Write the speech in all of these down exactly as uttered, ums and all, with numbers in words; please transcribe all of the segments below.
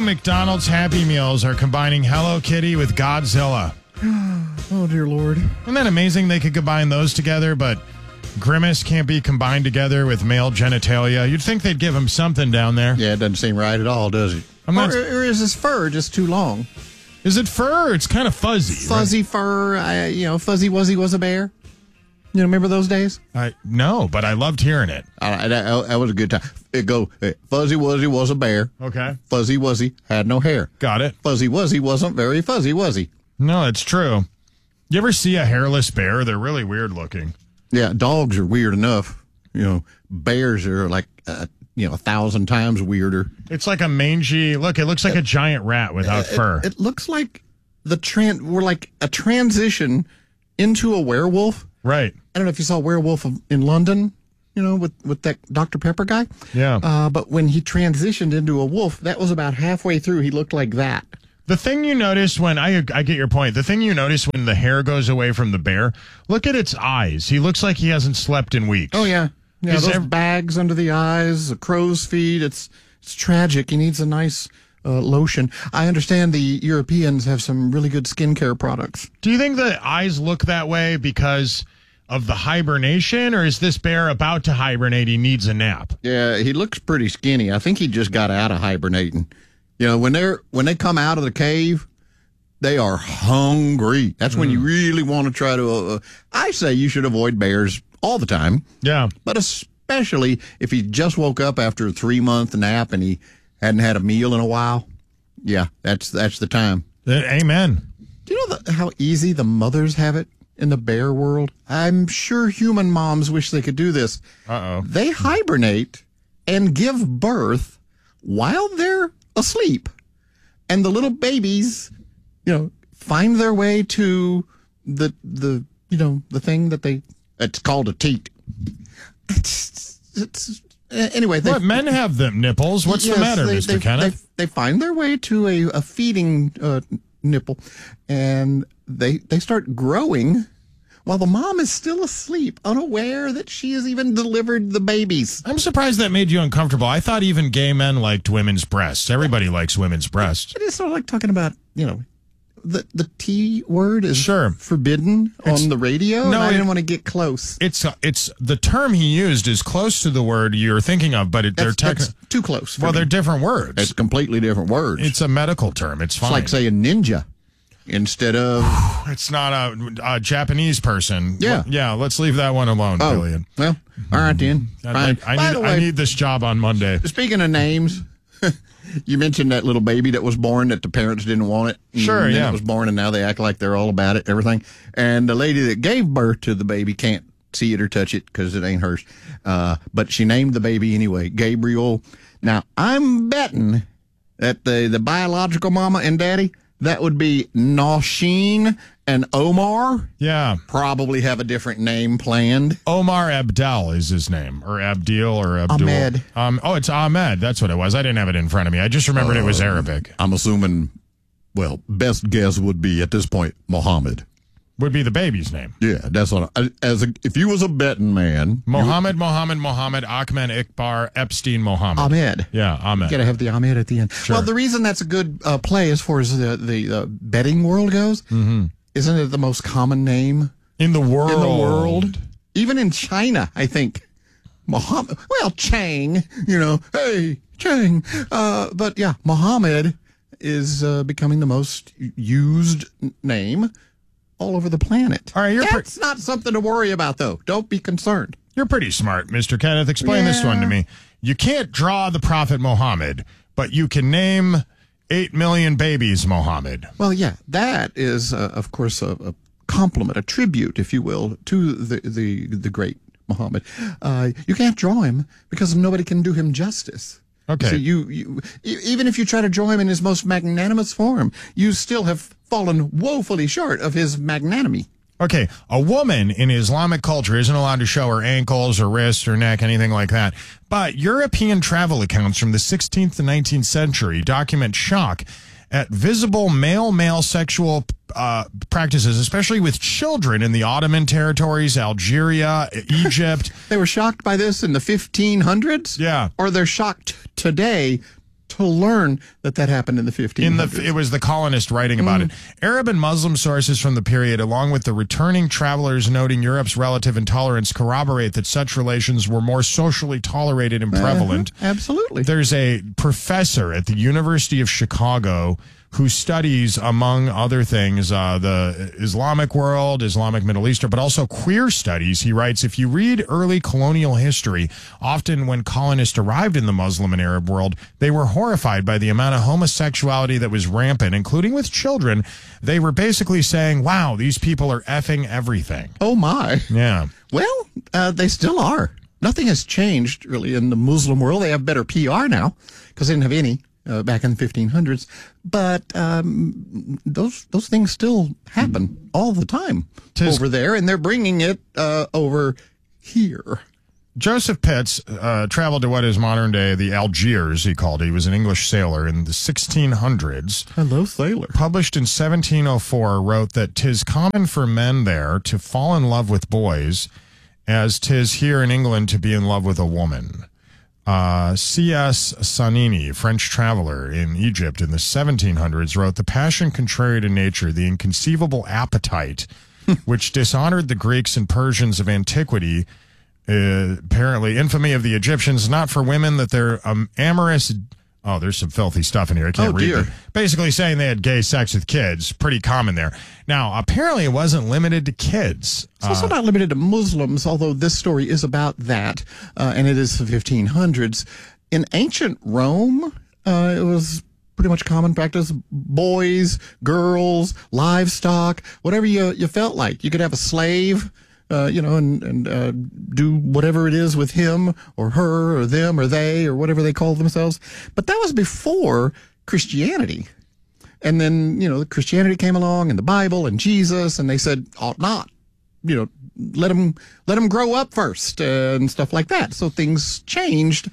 new McDonald's Happy Meals are combining Hello Kitty with Godzilla. Oh, dear Lord. Isn't that amazing they could combine those together, but Grimace can't be combined together with male genitalia? You'd think they'd give him something down there. Yeah, it doesn't seem right at all, does it? I'm not, or, or is his fur just too long? Is it fur? It's kind of fuzzy. Fuzzy right? fur. I, you know, Fuzzy Wuzzy was a bear. You know, remember those days? I No, but I loved hearing it. Uh, that, that was a good time. It go, uh, Fuzzy Wuzzy was a bear. Okay. Fuzzy Wuzzy had no hair. Got it. Fuzzy Wuzzy wasn't very fuzzy, was he? No, it's true. You ever see a hairless bear? They're really weird looking. Yeah, dogs are weird enough. You know, bears are like, uh, you know, a thousand times weirder. It's like a mangy, look, it looks like a giant rat without it, fur. It, it looks like the tran- we're like a transition into a werewolf. Right. I don't know if you saw Werewolf of, in London, you know, with, with that Doctor Pepper guy. Yeah. Uh, but when he transitioned into a wolf, that was about halfway through. He looked like that. The thing you notice when, I I get your point, the thing you notice when the hair goes away from the bear, look at its eyes. He looks like he hasn't slept in weeks. Oh, yeah. Yeah, Is those there- bags under the eyes, a crow's feet. It's, it's tragic. He needs a nice uh, lotion. I understand the Europeans have some really good skincare products. Do you think the eyes look that way because of the hibernation, or is this bear about to hibernate? He needs a nap. Yeah, he looks pretty skinny. I think he just got out of hibernating. You know, when they're when they come out of the cave, they are hungry. That's when you really want to try to. Uh, I say you should avoid bears all the time, Yeah. but especially if he just woke up after a three month nap and he hadn't had a meal in a while. Yeah, that's that's the time. Uh, Amen. Do you know the, how easy the mothers have it in the bear world? I'm sure human moms wish they could do this. Uh-oh. They hibernate and give birth while they're asleep. And the little babies, you know, find their way to the, the you know, the thing that they, it's called a teat. It's, it's, anyway. They, What, men have them nipples? What's yes, the matter, they, Mister they, Kenneth? They, they find their way to a, a feeding uh, nipple, and they they start growing while the mom is still asleep, unaware that she has even delivered the babies. I'm surprised that made you uncomfortable. I thought even gay men liked women's breasts. Everybody likes women's breasts. It is sort of like talking about, you know, the the T word is Sure. forbidden It's- on the radio, No, and I it- didn't want to get close. It's it's the term he used is close to the word you're thinking of, but it, they're That's, that's technically too close. For well, me. they're different words. It's completely different words. It's a medical term. It's fine. It's like saying ninja instead of... It's not a, a Japanese person. Yeah. Well, yeah. Let's leave that one alone, Oh, Billion. well, all right then. I'd Fine. like- I By need the way, I need this job on Monday. speaking of names, you mentioned that little baby that was born that the parents didn't want it. And Sure, then yeah. it was born, and now they act like they're all about it, everything. And the lady that gave birth to the baby can't see it or touch it because it ain't hers. Uh, but she named the baby anyway, Gabriel. Now, I'm betting that the, the biological mama and daddy, that would be Nausheen and Omar, Yeah. probably have a different name planned. Omar Abdel is his name, or Abdil, or Abdul. Ahmed. Um, oh, it's Ahmed. That's what it was. I didn't have it in front of me. I just remembered it was Arabic. I'm assuming, well, best guess would be at this point, Mohammed. Would be the baby's name. Yeah, that's what I, as a, if you was a betting man, Mohammed, Mohammed, Mohammed, Ahmed, Iqbar, Epstein, Mohammed. Ahmed. Yeah, Ahmed. You gotta have the Ahmed at the end. Well, the reason that's a good uh, play as far as the the uh, betting world goes, Mm-hmm. isn't it the most common name In the world. in the world? Even in China, I think. Mohammed. Well, Chang. You know, hey Chang. Uh, but yeah, Mohammed is uh, becoming the most used n- name all over the planet. All right, you're That's not something to worry about, though. Don't be concerned. You're pretty smart, Mister Kenneth. Explain this one to me. You can't draw the Prophet Muhammad, but you can name eight million babies Muhammad. Well, yeah, that is, uh, of course, a, a compliment, a tribute, if you will, to the the, the great Muhammad. Uh, you can't draw him because nobody can do him justice. Okay. So you, you, e- even if you try to draw him in his most magnanimous form, you still have fallen woefully short of his magnanimity. Okay, a woman in Islamic culture isn't allowed to show her ankles or wrists or neck, anything like that. But European travel accounts from the sixteenth to nineteenth century document shock at visible male-male sexual uh, practices, especially with children in the Ottoman territories, Algeria, Egypt. They were shocked by this in the fifteen hundreds? Yeah. Or they're shocked today to we'll learn that that happened in the fifteen hundreds. In the, it was the colonist writing about mm. it. Arab and Muslim sources from the period, along with the returning travelers noting Europe's relative intolerance, corroborate that such relations were more socially tolerated and prevalent. Uh-huh. Absolutely. There's a professor at the University of Chicago who studies, among other things, uh, the Islamic world, Islamic Middle Eastern, but also queer studies. He writes, if you read early colonial history, often when colonists arrived in the Muslim and Arab world, they were horrified by the amount of homosexuality that was rampant, including with children. They were basically saying, wow, these people are effing everything. Oh, my. Yeah. Well, uh, they still are. Nothing has changed, really, in the Muslim world. They have better P R now because they didn't have any. Uh, back in the fifteen hundreds, but um, those those things still happen all the time Tis- over there, and they're bringing it uh, over here. Joseph Pitts uh, traveled to what is modern day the Algiers, he called it. He was an English sailor in the sixteen hundreds. Hello, sailor. Published in seventeen oh four, wrote that 'tis common for men there to fall in love with boys, as 'tis here in England to be in love with a woman. Uh, C S Sanini, French traveler in Egypt in the seventeen hundreds, wrote, the passion contrary to nature, the inconceivable appetite, which dishonored the Greeks and Persians of antiquity, uh, apparently infamy of the Egyptians, not for women that they're um, amorous. Oh, there's some filthy stuff in here. I can't oh, read dear. it. Basically saying they had gay sex with kids. Pretty common there. Now, apparently it wasn't limited to kids. It's also uh, not limited to Muslims, although this story is about that, uh, and it is the fifteen hundreds. In ancient Rome, uh, it was pretty much common practice. Boys, girls, livestock, whatever you, you felt like. You could have a slave. Uh, you know, and, and uh, do whatever it is with him or her or them or they or whatever they call themselves. But that was before Christianity. And then, you know, Christianity came along and the Bible and Jesus, and they said, ought not. You know, let them, let them grow up first uh, and stuff like that. So things changed,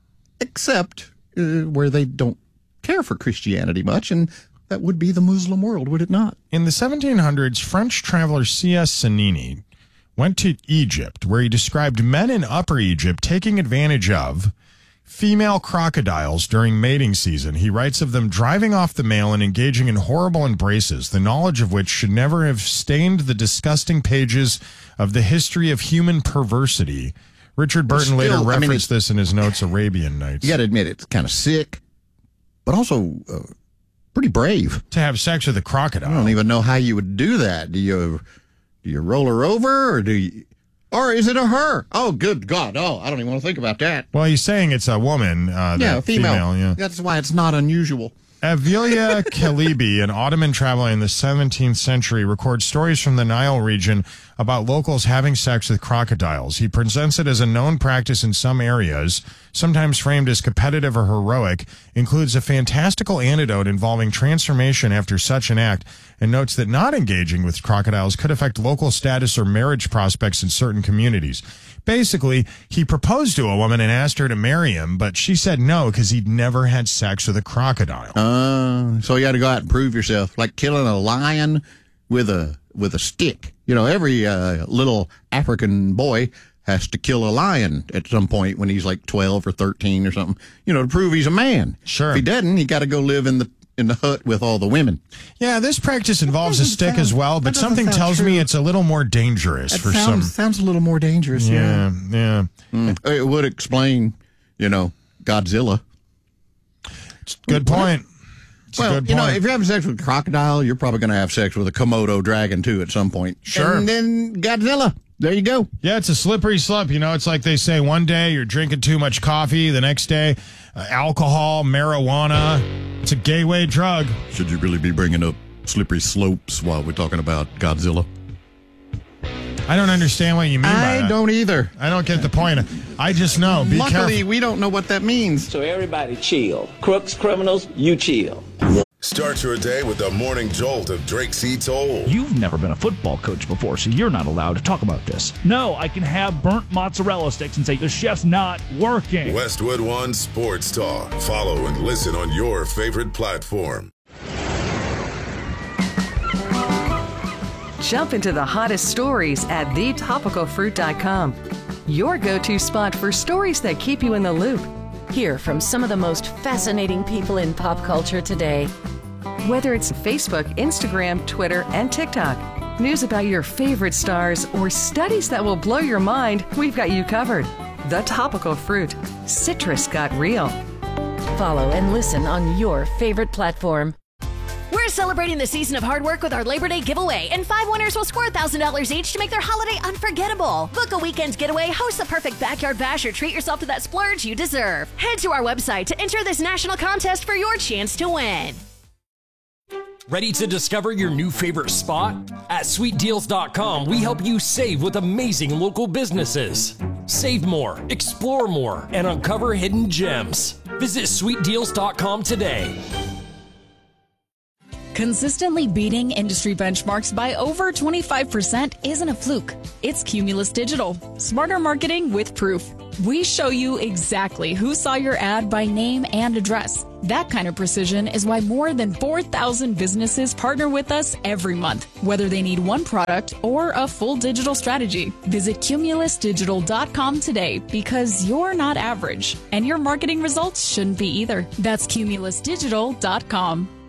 except uh, where they don't care for Christianity much, and that would be the Muslim world, would it not? In the seventeen hundreds, French traveler C S Sanini went to Egypt, where he described men in Upper Egypt taking advantage of female crocodiles during mating season. He writes of them driving off the male and engaging in horrible embraces, the knowledge of which should never have stained the disgusting pages of the history of human perversity. Richard Burton Still, later I mean, referenced this in his notes, Arabian Nights. You got to admit, it's kind of sick, but also uh, pretty brave. To have sex with a crocodile. I don't even know how you would do that. Do you... Do you roll her over, or do you, or is it a her? Oh, good God! Oh, I don't even want to think about that. Well, he's saying it's a woman. Uh, yeah, female. female. Yeah, that's why it's not unusual. Avilia Kalibi, an Ottoman traveler in the seventeenth century, records stories from the Nile region about locals having sex with crocodiles. He presents it as a known practice in some areas, sometimes framed as competitive or heroic, includes a fantastical anecdote involving transformation after such an act, and notes that not engaging with crocodiles could affect local status or marriage prospects in certain communities. Basically, he proposed to a woman and asked her to marry him, but she said no because he'd never had sex with a crocodile. Uh, so you had to go out and prove yourself, like killing a lion with a with a stick. You know, every uh, little African boy has to kill a lion at some point when he's like twelve or thirteen or something, you know, to prove he's a man. Sure. If he doesn't, he got to go live in the in the hut with all the women. Yeah, this practice involves a stick sound, as well, but something tells true. me it's a little more dangerous that for sounds, some. Sounds a little more dangerous, yeah. Yeah, yeah. Mm. It would explain, you know, Godzilla. Good point. It's well, a good you point. know, if you're having sex with a crocodile, you're probably going to have sex with a Komodo dragon, too, at some point. Sure. And then Godzilla. There you go. Yeah, it's a slippery slope. You know, it's like they say one day you're drinking too much coffee, the next day uh, alcohol, marijuana. It's a gateway drug. Should you really be bringing up slippery slopes while we're talking about Godzilla? I don't understand what you mean by I that. I don't either. I don't get the point. I just know. Be Luckily, careful. we don't know what that means. So everybody chill. Crooks, criminals, you chill. Start your day with the morning jolt of Drake C. Toll. You've never been a football coach before, so you're not allowed to talk about this. No, I can have burnt mozzarella sticks and say the chef's not working. Westwood One Sports Talk. Follow and listen on your favorite platform. Jump into the hottest stories at the topical fruit dot com. Your go-to spot for stories that keep you in the loop. Hear from some of the most fascinating people in pop culture today. Whether it's Facebook, Instagram, Twitter, and TikTok, news about your favorite stars, or studies that will blow your mind, we've got you covered. The Topical Fruit. Citrus got real. Follow and listen on your favorite platform. We're celebrating the season of hard work with our Labor Day giveaway, and five winners will score one thousand dollars each to make their holiday unforgettable. Book a weekend getaway, host the perfect backyard bash, or treat yourself to that splurge you deserve. Head to our website to enter this national contest for your chance to win. Ready to discover your new favorite spot? At sweet deals dot com, we help you save with amazing local businesses. Save more, explore more, and uncover hidden gems. Visit sweet deals dot com today. Consistently beating industry benchmarks by over twenty-five percent isn't a fluke. It's Cumulus Digital. Smarter marketing with proof. We show you exactly who saw your ad by name and address. That kind of precision is why more than four thousand businesses partner with us every month, whether they need one product or a full digital strategy. Visit cumulus digital dot com today, because you're not average, and your marketing results shouldn't be either. That's cumulus digital dot com.